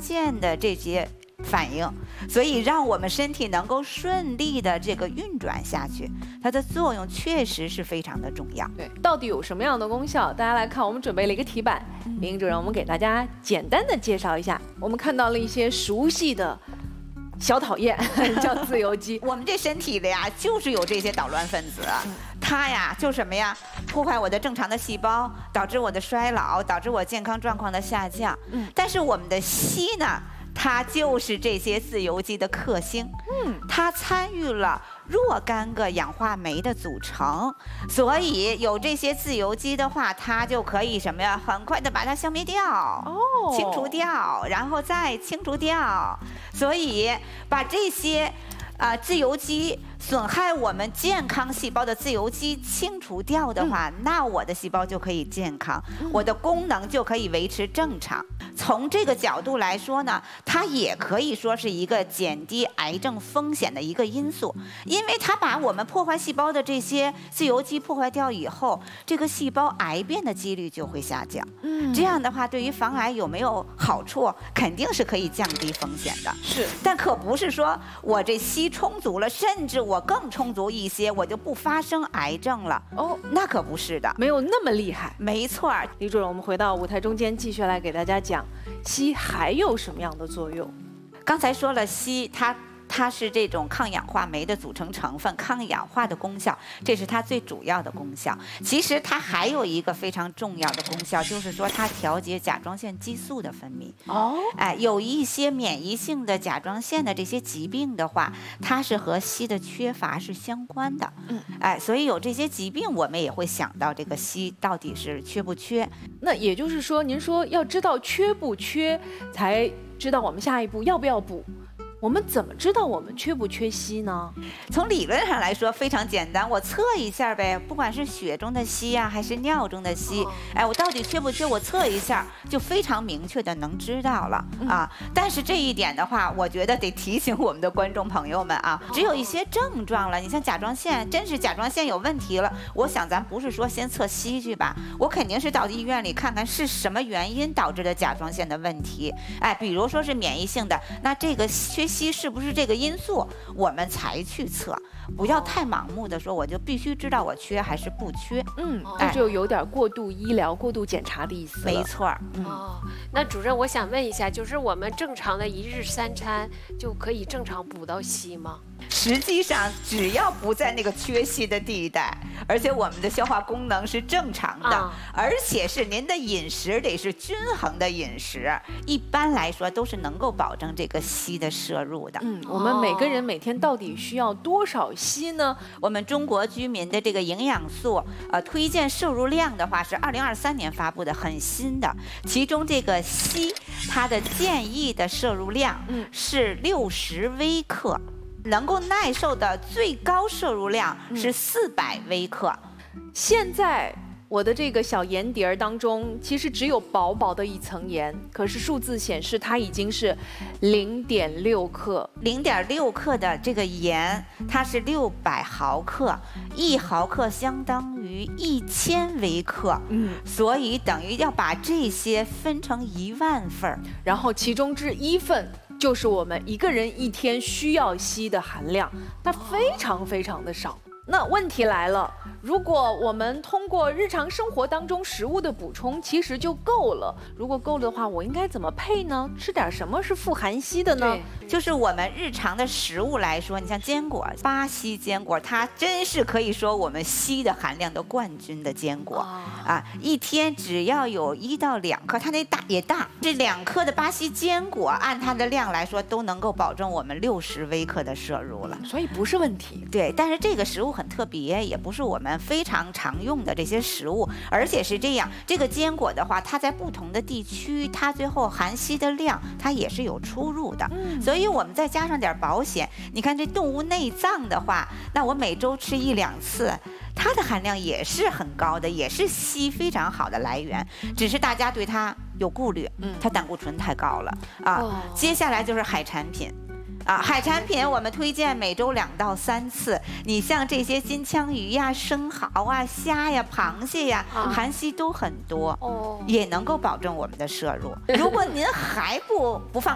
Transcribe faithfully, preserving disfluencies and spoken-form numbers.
键的这些反应，所以让我们身体能够顺利的这个运转下去，它的作用确实是非常的重要。 对，到底有什么样的功效？大家来看，我们准备了一个题板，林主任，我们给大家简单的介绍一下。我们看到了一些熟悉的小讨厌，叫自由基。 我们这身体里呀，就是有这些捣乱分子，它呀就什么呀，破坏我的正常的细胞，导致我的衰老，导致我健康状况的下降。嗯，但是我们的硒呢？它就是这些自由基的克星，嗯，它参与了若干个氧化酶的组成，所以有这些自由基的话，它就可以什么呀，很快的把它消灭掉，哦，清除掉，然后再清除掉，所以把这些啊、呃、自由基损害我们健康细胞的自由基清除掉的话，嗯、那我的细胞就可以健康，嗯、我的功能就可以维持正常。从这个角度来说呢，它也可以说是一个减低癌症风险的一个因素，因为它把我们破坏细胞的这些自由基破坏掉以后，这个细胞癌变的几率就会下降。嗯，这样的话，对于防癌有没有好处？肯定是可以降低风险的。 是， 但可不是说我这硒充足了，甚至我更充足一些，我就不发生癌症了。哦，那可不是的， 没有那么厉害。 没错， 李主任，我们回到舞台中间，继续来给大家讲。硒还有什么样的作用？ 刚才说了，硒它它是这种抗氧化酶的组成成分，抗氧化的功效，这是它最主要的功效。其实它还有一个非常重要的功效，就是说它调节甲状腺激素的分泌。哦，哎，有一些免疫性的甲状腺的这些疾病的话，它是和硒的缺乏是相关的。嗯，哎，所以有这些疾病，我们也会想到这个硒到底是缺不缺。 那也就是说，您说要知道缺不缺，才知道我们下一步要不要补。我们怎么知道我们缺不缺硒呢？ 从理论上来说非常简单，我测一下呗，不管是血中的硒呀、啊，还是尿中的硒，哦、哎，我到底缺不缺？我测一下就非常明确的能知道了、嗯、啊。但是这一点的话，我觉得得提醒我们的观众朋友们啊，只有一些症状了，你像甲状腺，真是甲状腺有问题了，我想咱不是说先测硒去吧，我肯定是到医院里看看是什么原因导致的甲状腺的问题。哎，比如说是免疫性的，那这个缺硒是不是这个因素，我们才去测，不要太盲目的说我就必须知道我缺还是不缺。 嗯，这就有点过度医疗、过度检查的意思了。 没错。 嗯、哦，那主任，我想问一下，就是我们正常的一日三餐就可以正常补到硒吗？ 实际上，只要不在那个缺硒的地带，而且我们的消化功能是正常的，啊、而且是您的饮食得是均衡的饮食，一般来说都是能够保证这个硒的摄入的。 嗯，我们每个人每天到底需要多少硒呢？ 我们中国居民的这个营养素呃推荐摄入量的话是二零二三年发布的，很新的，其中这个硒它的建议的摄入量是六十微克。能够耐受的最高摄入量是四百微克。 现在我的这个小盐碟儿当中，其实只有薄薄的一层盐，可是数字显示它已经是零点六克。 零点六克的这个盐，它是六百毫克，一毫克相当于一千微克。嗯，所以等于要把这些分成一万份儿， 然后其中之一份。就是我们一个人一天需要硒的含量，它非常非常的少。那问题来了，如果我们通过日常生活当中食物的补充，其实就够了。如果够的话，我应该怎么配呢？吃点什么是富含硒的呢？ 就是我们日常的食物来说，你像坚果，巴西坚果，它真是可以说我们硒的含量的冠军的坚果、哦、啊，一天只要有一到两克，它那大也大，这两克的巴西坚果按它的量来说，都能够保证我们六十微克的摄入了， 所以不是问题。 对，但是这个食物很特别，也不是我们非常常用的这些食物，而且是这样，这个坚果的话，它在不同的地区，它最后含硒的量，它也是有出入的。嗯，所以我们再加上点保险，你看这动物内脏的话，那我每周吃一两次，它的含量也是很高的，也是硒非常好的来源，只是大家对它有顾虑，嗯，它胆固醇太高了啊。哦、接下来就是海产品。啊，海产品我们推荐每周两到三次。你像这些金枪鱼呀、生蚝啊、虾呀、螃蟹呀，啊、含硒都很多，哦，也能够保证我们的摄入。如果您还不不放